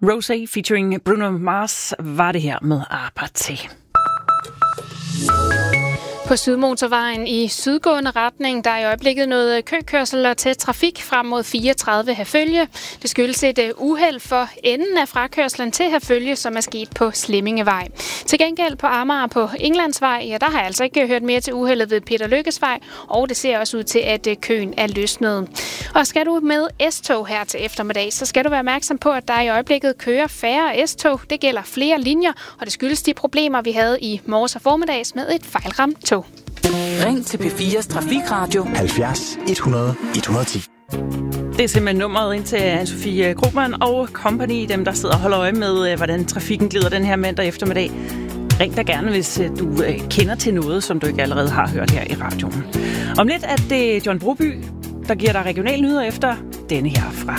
Rosé featuring Bruno Mars var det her med Apathy. På Sydmotorvejen i sydgående retning, der er i øjeblikket noget køkørsel og tæt trafik frem mod 34 Herfølge. Det skyldes et uheld for enden af frakørslen til Herfølge, som er sket på Slimmingevej. Til gengæld på Amager på Englandsvej, ja, der har jeg altså ikke hørt mere til uheldet ved Peter Lykkesvej, og det ser også ud til, at køen er løsnet. Og skal du med S-tog her til eftermiddag, så skal du være opmærksom på, at der i øjeblikket kører færre S-tog. Det gælder flere linjer, og det skyldes de problemer, vi havde i morges og formiddags med et fejlramt tog. Ring til P4's Trafikradio 70 100 110. Det er simpelthen nummeret ind til Anne-Sophie Krugman og company, dem der sidder og holder øje med, hvordan trafikken glider den her mandag eftermiddag. Ring da gerne, hvis du kender til noget, som du ikke allerede har hørt her i radioen. Om lidt er det John Broby, der giver dig regional nyheder efter denne her fra